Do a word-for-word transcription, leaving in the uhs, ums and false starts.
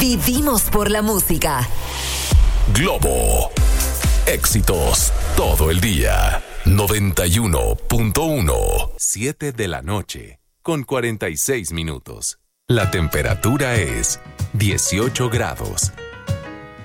Vivimos por la música. Globo. Éxitos todo el día. noventa y uno punto uno. siete de la noche con cuarenta y seis minutos. La temperatura es dieciocho grados.